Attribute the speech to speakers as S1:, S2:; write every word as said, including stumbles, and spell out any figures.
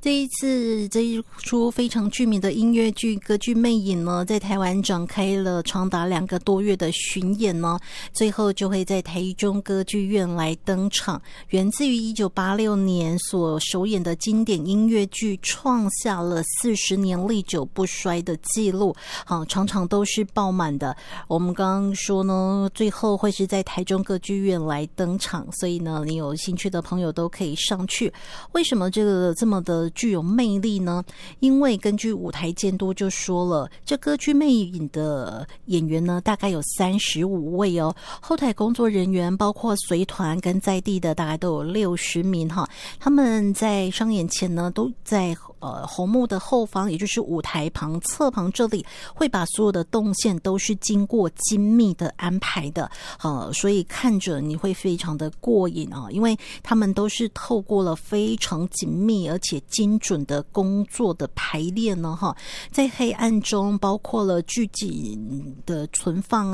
S1: 这一次这一出非常著名的音乐剧《歌剧魅影》呢，在台湾展开了长达两个多月的巡演呢，最后就会在台中歌剧院来登场。源自于一九八六年所首演的经典音乐剧，创下了四十年历久不衰的记录，好，常常都是爆满的。我们刚刚说呢，最后会是在台中歌剧院来登场，所以呢，你有兴趣的朋友都可以上去。为什么这个这么的具有魅力呢？因为根据舞台监督就说了，这歌剧魅影的演员呢，大概有三十五位哦，后台工作人员包括随团跟在地的大概都有六十名哈。他们在上演前呢，都在呃红幕的后方，也就是舞台旁侧旁这里，会把所有的动线都是经过精密的安排的，呃，所以看着你会非常的过瘾啊，因为他们都是透过了非常紧密而且精准的工作的排练呢，哈，在黑暗中，包括了剧景的存放